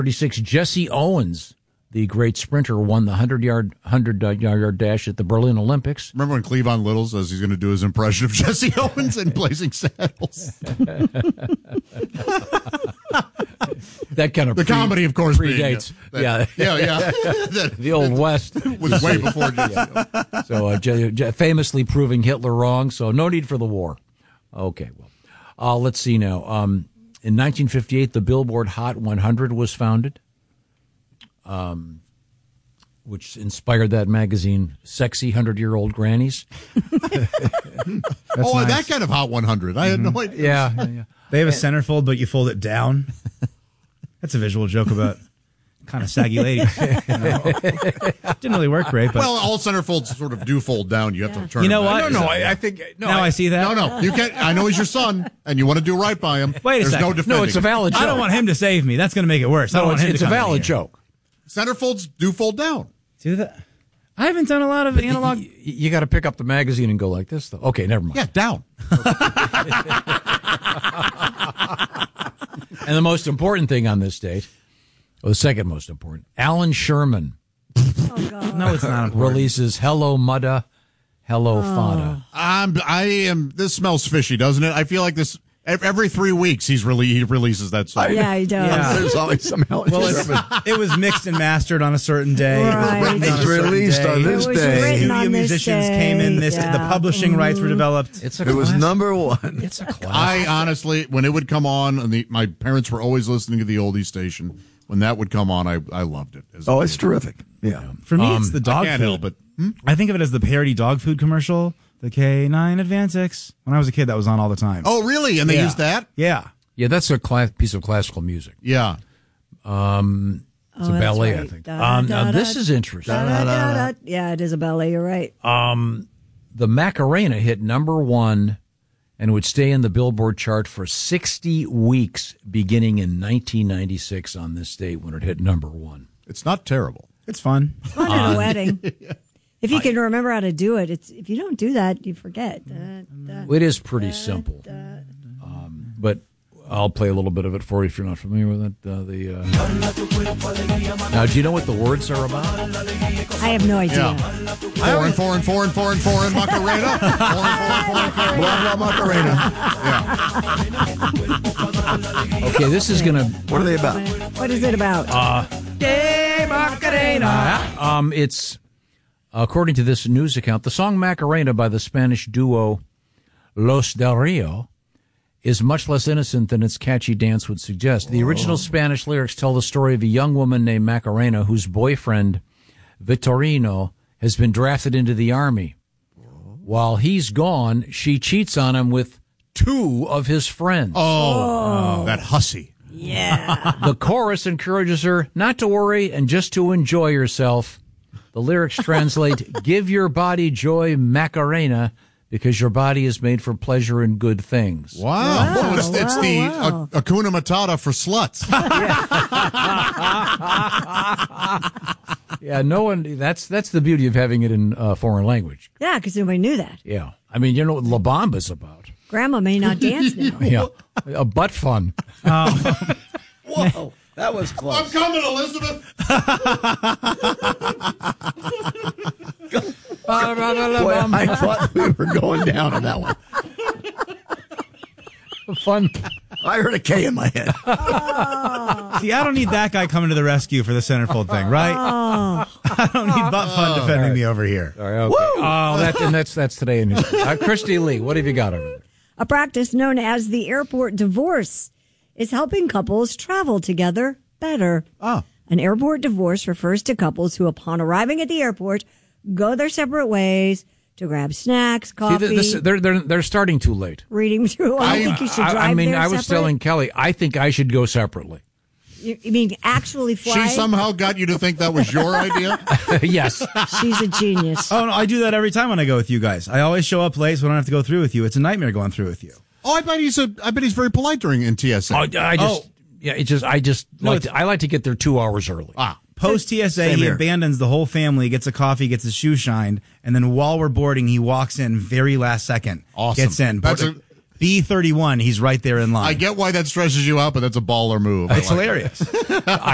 36, Jesse Owens, the great sprinter, won the 100-yard dash at the Berlin Olympics. Remember when Cleavon Little says he's going to do his impression of Jesse Owens in Blazing Saddles? That kind of the comedy, of course, predates. Yeah. The Old West was way before Jesse. So famously proving Hitler wrong. So no need for the war. Okay, well, let's see now. In 1958, the Billboard Hot 100 was founded, which inspired that magazine, Sexy 100-Year-Old Grannies. Nice. That kind of Hot 100. I had no idea. Yeah. They have a centerfold, but you fold it down. That's a visual joke about kind of saggy ladies. Didn't really work great, but well, all centerfolds sort of do fold down. You have to turn. You know them what? back. No, I think no. Now I see that. No, you can't. I know he's your son, and you want to do right by him. Wait a There's second. no defending. No, it's a valid joke. I don't want him to save me. That's going to make it worse. I don't want him it's to a come in valid here. joke. Centerfolds do fold down. Do that. I haven't done a lot of analog. You got to pick up the magazine and go like this, though. Okay, never mind. Yeah, down. And the most important thing on this date, or the second most important, Alan Sherman Oh, God. No, it's not important. releases Hello Mudda, Hello Fada. I am. This smells fishy, doesn't it? I feel like this every 3 weeks he releases that song. Yeah, he does. Yeah. There's always some hell. Well, it was mixed and mastered on a certain day. Right. It's released on this It was day. written Studio on this musicians day. came in. The Yeah. publishing rights were developed. It's a It was classic. number one. It's a classic. I honestly, when it would come on, and my parents were always listening to the oldie station. When that would come on, I loved it. as a Oh, it's kid. terrific. Yeah. For me, it's the dog I can't food. help it. I think of it as the parody dog food commercial, the K9 Advance-X. When I was a kid, that was on all the time. Oh, really? And they Yeah. used that? Yeah. Yeah, that's a piece of classical music. Yeah. It's a ballet, I think. Now, this is interesting. Yeah, it is a ballet. You're right. The Macarena hit number one and would stay in the Billboard chart for 60 weeks beginning in 1996 on this date when it hit number one. It's not terrible. It's fun. Fun at a wedding. If you can remember how to do it, if you don't do that, you forget. It is pretty simple. But I'll play a little bit of it for you if you're not familiar with it. Now, do you know what the words are about? I have no idea. Yeah. Foreign, Macarena. Foreign. Blah, blah, Macarena. Yeah. Okay, this is going to... What are they about? What is it about? It's, according to this news account, the song Macarena by the Spanish duo Los Del Rio is much less innocent than its catchy dance would suggest. The original Spanish lyrics tell the story of a young woman named Macarena whose boyfriend, Vitorino, has been drafted into the army. While he's gone, she cheats on him with two of his friends. Oh, that hussy. Yeah. The chorus encourages her not to worry and just to enjoy yourself. The lyrics translate, give your body joy, Macarena, because your body is made for pleasure and good things. Wow. So it's the wow. Hakuna Matata for sluts. Yeah, no one. That's the beauty of having it in foreign language. Yeah, because nobody knew that. Yeah, I mean, you know what La Bamba's about. Grandma may not dance now. Yeah, a butt fun. Whoa, that was close. I'm coming, Elizabeth. Boy, I thought we were going down on that one. Fun. I heard a K in my head. See, I don't need that guy coming to the rescue for the centerfold thing, right? I don't need butt fun defending me over here. All right, okay. Oh, that's today in history. Christy Lee, what have you got over there? A practice known as the airport divorce is helping couples travel together better. Oh. An airport divorce refers to couples who, upon arriving at the airport, go their separate ways to grab snacks, coffee, They're starting too late. reading through. I think you should drive I mean, there I was separate. telling Kelly, I think I should go separately. You mean actually fly? She somehow got you to think that was your idea? Yes. She's a genius. Oh, no, I do that every time when I go with you guys. I always show up late so I don't have to go through with you. It's a nightmare going through with you. Oh, I bet he's very polite during in TSA. I like to get there 2 hours early. Post TSA, Same he here. abandons the whole family, gets a coffee, gets his shoe shined, and then while we're boarding, he walks in very last second. Awesome. Gets in. That's B31, he's right there in line. I get why that stresses you out, but that's a baller move. It's hilarious.